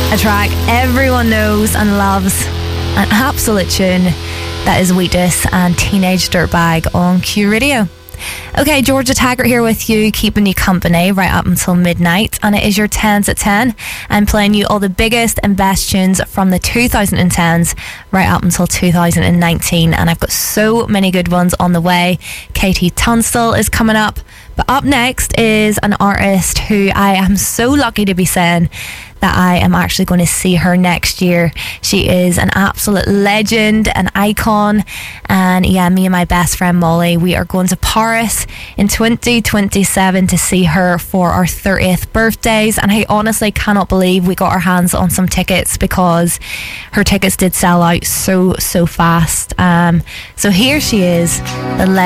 A track everyone knows and loves. An absolute tune. That is Wheatus and Teenage Dirtbag on Q Radio. Okay, Georgia Taggart here with you, keeping you company right up until midnight, and it is your 10s at 10. I'm playing you all the biggest and best tunes from the 2010s right up until 2019, and I've got so many good ones on the way. Katie Tunstall is coming up, but up next is an artist who I am so lucky to be saying that I am actually going to see her next year. She is an absolute legend, an icon, and yeah, me and my best friend Molly, we are going to Paris in 2027 to see her for our 30th birthdays, and I honestly cannot believe we got our hands on some tickets because her tickets did sell out so fast. So here she is, the legend